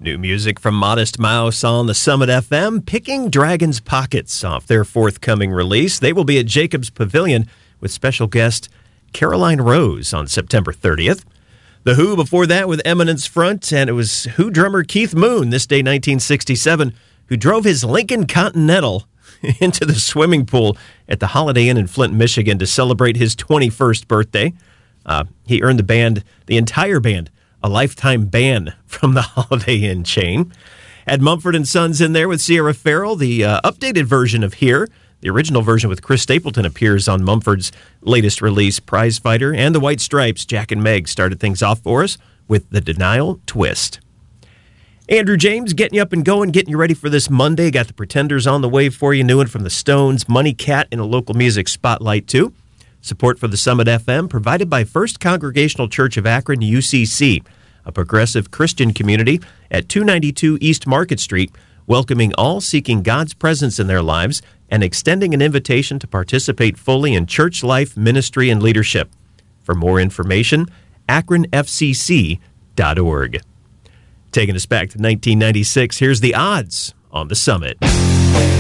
New music from Modest Mouse on the Summit FM, picking Dragon's Pockets off their forthcoming release. They will be at Jacobs Pavilion with special guest Caroline Rose on September 30th. The Who before that with Eminence Front, and it was Who drummer Keith Moon, this day 1967, who drove his Lincoln Continental into the swimming pool at the Holiday Inn in Flint, Michigan to celebrate his 21st birthday. He earned the entire band, a lifetime ban from the Holiday Inn chain. Had Mumford & Sons in there with Sierra Farrell. The updated version of Here, the original version with Chris Stapleton, appears on Mumford's latest release, Prize Fighter. And the White Stripes, Jack and Meg, started things off for us with The Denial Twist. Andrew James getting you up and going, getting you ready for this Monday. Got the Pretenders on the way for you, new one from the Stones, Money Cat, and a local music spotlight too. Support for the Summit FM provided by First Congregational Church of Akron, UCC, a progressive Christian community at 292 East Market Street, welcoming all seeking God's presence in their lives and extending an invitation to participate fully in church life, ministry, and leadership. For more information, akronfcc.org. Taking us back to 1996, here's The Odds on the Summit.